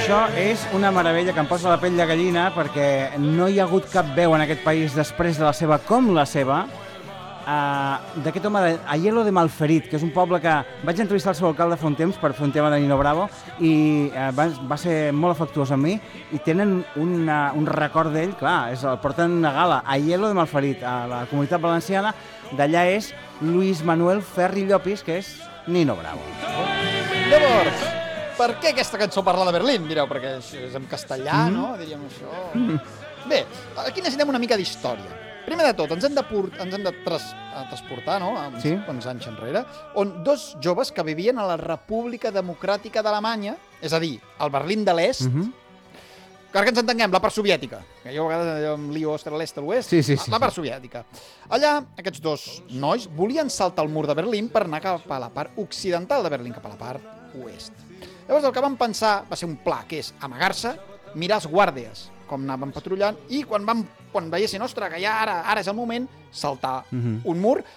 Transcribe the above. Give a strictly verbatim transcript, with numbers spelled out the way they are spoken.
això és una meravella que em posa la pell de gallina perquè no hi ha hagut cap veu en aquest país després de la seva com la seva uh, d'aquest home de Aielo de Malferit, que és un poble que vaig entrevistar el seu alcalde fa un temps per fer un tema de Nino Bravo i uh, va, va ser molt afectuós amb mi i tenen una, un record d'ell, clar, és, el porten una gala, Aielo de Malferit, a la Comunitat Valenciana, d'allà és Luis Manuel Ferri Llopis, que és Nino Bravo. Llavors, per què aquesta cançó parla de Berlín? Direu, perquè és en castellà, mm. no? Diríem això... Mm. Bé, aquí necessitem una mica d'història. Primer de tot, ens hem de, port, ens hem de tras, transportar, no?, a uns sí. quants anys enrere, on dos joves que vivien a la República Democràtica d'Alemanya, és a dir, al Berlín de l'Est, mm -hmm. que ens entenguem, la part soviètica, que jo a vegades em lio ostres, l'est a l'oest, sí, sí, sí, la part sí. soviètica. Allà, aquests dos nois volien saltar el mur de Berlín per anar cap a la part occidental de Berlín, cap a la part oest. Llavors el que van pensar va ser un pla, que és amagar-se, mirar els guàrdies, com anaven patrullant, i quan van quan veiessin, ostres, que ja ara, ara és el moment, saltar uh -huh. un mur,